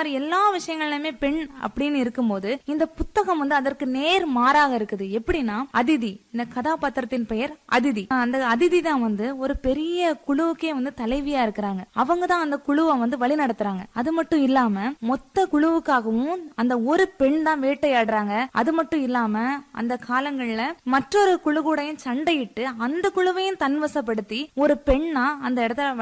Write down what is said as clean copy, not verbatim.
மாதிரி எல்லா விஷயங்கள்லயுமே பெண் அப்படின்னு இருக்கும்போது இந்த புத்தகம் வந்து அதற்கு நேர் மாறாக இருக்குது. எப்படின்னா அதிதி, இந்த கதாபாத்திரத்தின் பெயர் அதிதி. அந்த அதிதி தான் வந்து ஒரு பெரிய குழுவுக்கே வந்து தலைவியா இருக்கிறாங்க. அவங்க தான் அந்த குழுவை வந்து வழி நடத்துறாங்க. அது மட்டும் இல்லாம மொத்த குழுவுக்காகவும் அந்த ஒரு பெண் தான் வேட்டையாடுறாங்க. அது மட்டும் இல்லாம அந்த காலங்கள்ல மற்றொரு குழு கூடயும் சண்டையிட்டு அந்த குழுவையும் தன்வசப்படுத்தி ஒரு பெண்ணா அந்த இடத்துல